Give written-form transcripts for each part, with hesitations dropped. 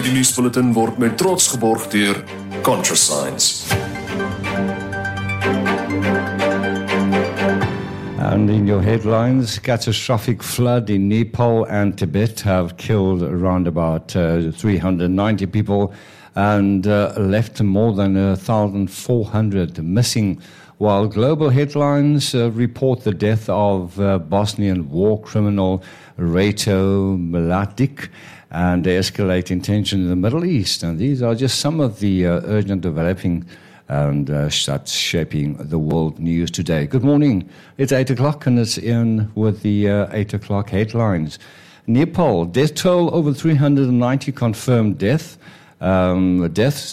Die nuusbulletin word met trots geborg deur ContraScience. And in your headlines, catastrophic flood in Nepal and Tibet have killed around about 390 people and left more than 1,400 missing, while global headlines report the death of Bosnian war criminal Ratko Mladic and the escalating tension in the Middle East. And these are just some of the urgent developing and that's shaping the world news today. Good morning. It's 8 o'clock and it's in with the 8 o'clock headlines. Nepal, death toll over 390 confirmed deaths, and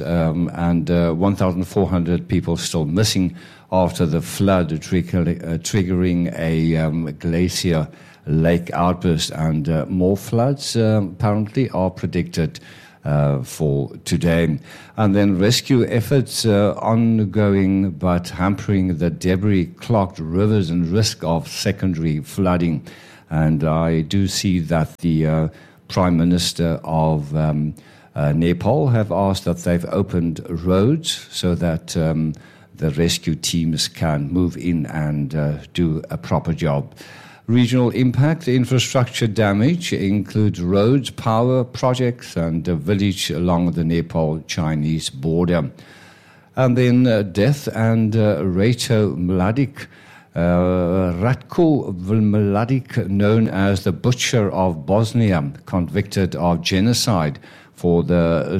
1,400 people still missing after the flood triggering a glacier lake outburst, and more floods apparently are predicted for today. And then rescue efforts ongoing but hampering the debris-clogged rivers and risk of secondary flooding. And I do see that the Prime Minister of Nepal have asked that they've opened roads so that the rescue teams can move in and do a proper job. Regional impact, infrastructure damage includes roads, power projects, and a village along the Nepal-Chinese border. And then death and Ratko Mladic. Ratko Mladic, known as the Butcher of Bosnia, convicted of genocide for the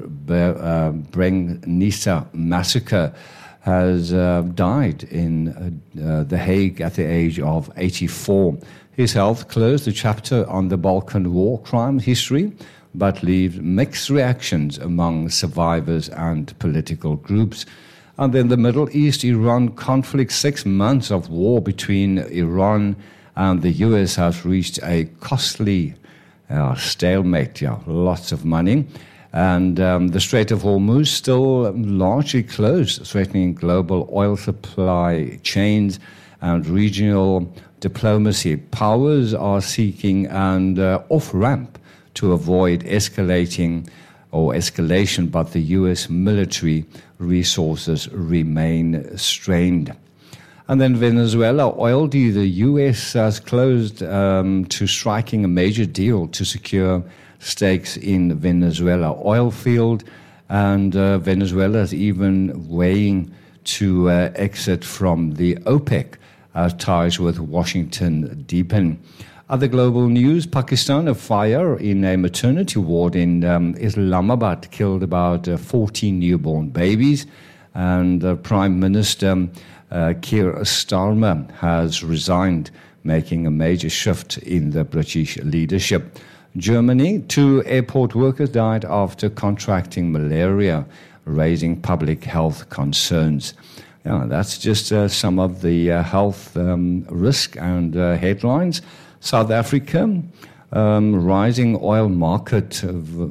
Srebrenica massacre, has died in The Hague at the age of 84. His health closed the chapter on the Balkan war crime history, but leaves mixed reactions among survivors and political groups. And then the Middle East-Iran conflict, 6 months of war between Iran and the US has reached a costly stalemate, lots of money. And the Strait of Hormuz still largely closed, threatening global oil supply chains and regional diplomacy. Powers are seeking an off-ramp to avoid escalation, but the U.S. military resources remain strained. And then Venezuela oil deal. The U.S. has closed to striking a major deal to secure stakes in Venezuela oil field, and Venezuela is even weighing to exit from the OPEC as ties with Washington deepen. Other global news, Pakistan, a fire in a maternity ward in Islamabad killed about 14 newborn babies, and Prime Minister Keir Starmer has resigned, making a major shift in the British leadership. Germany, 2 airport workers died after contracting malaria, raising public health concerns. That's just some of the health risk and headlines. South Africa, rising oil market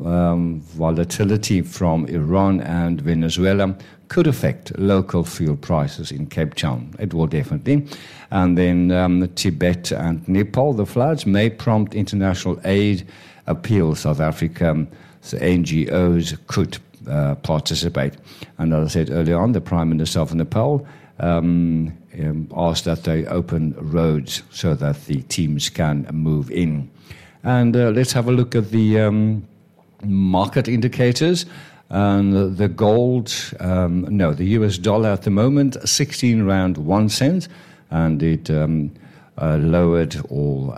volatility from Iran and Venezuela could affect local fuel prices in Cape Town. It will definitely. And then Tibet and Nepal, the floods may prompt international aid appeals. South Africa, the NGOs could participate. And as I said earlier on, the Prime Minister of Nepal asked that they open roads so that the teams can move in. And let's have a look at the market indicators. And the gold, the US dollar at the moment, 16 rand 1 cent, and it lowered or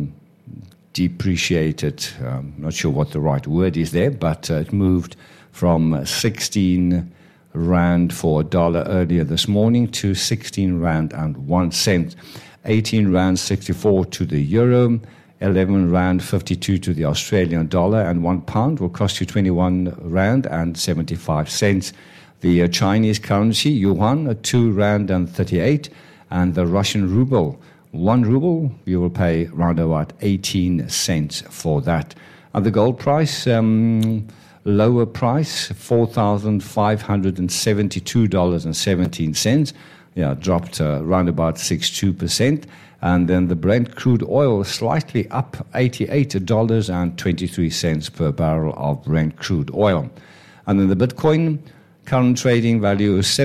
depreciated. Not sure what the right word is there, but it moved from 16 rand for a dollar earlier this morning to 16 rand and 1 cent, 18 rand 64 to the euro, 11 rand 52 to the Australian dollar, and 1 pound will cost you 21 rand and 75 cents. The Chinese currency, yuan, 2 rand and 38, and the Russian ruble, 1 ruble, you will pay round about 18 cents for that. And the gold price, lower price, $4,572.17. Dropped around about 6.2%. And then the Brent crude oil slightly up $88.23 per barrel of Brent crude oil. And then the Bitcoin current trading value is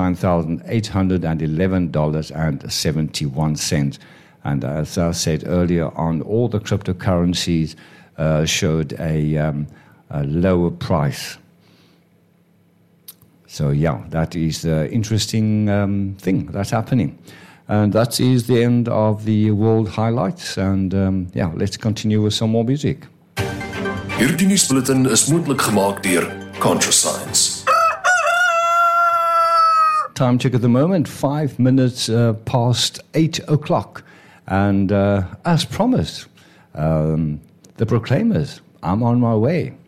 $79,811.71. And as I said earlier on, all the cryptocurrencies showed a lower price. So, yeah, that is the interesting thing that's happening. And that is the end of the world highlights. And, let's continue with some more music. Hierdie nuusbulletin is moontlik gemaak deur ContraScience. Time check at the moment, 5 minutes past 8 o'clock. And as promised, the Proclaimers, I'm on my way.